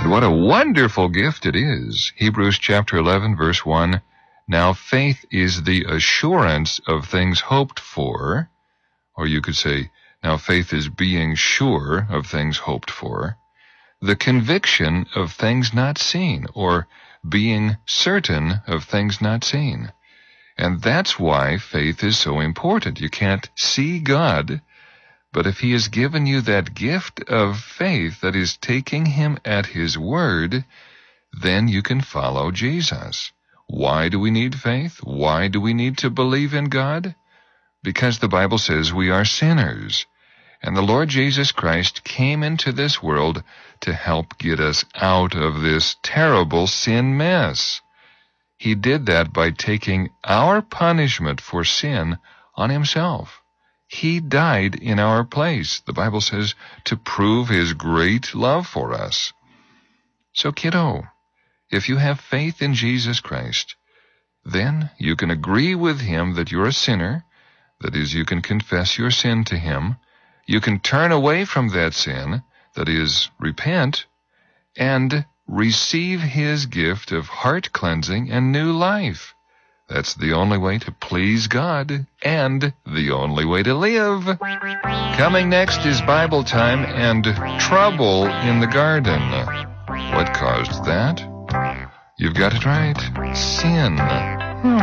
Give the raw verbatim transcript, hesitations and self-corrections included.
And what a wonderful gift it is. Hebrews chapter eleven, verse one. Now faith is the assurance of things hoped for, or you could say, now faith is being sure of things hoped for, the conviction of things not seen, or being certain of things not seen. And that's why faith is so important. You can't see God, but if he has given you that gift of faith that is taking him at his word, then you can follow Jesus. Why do we need faith? Why do we need to believe in God? Because the Bible says we are sinners, and the Lord Jesus Christ came into this world to help get us out of this terrible sin mess. He did that by taking our punishment for sin on himself. He died in our place, the Bible says, to prove his great love for us. So, kiddo, if you have faith in Jesus Christ, then you can agree with him that you're a sinner. That is, you can confess your sin to him. You can turn away from that sin, that is, repent, and receive his gift of heart cleansing and new life. That's the only way to please God, and the only way to live. Coming next is Bible time and trouble in the garden. What caused that? You've got it right. Sin.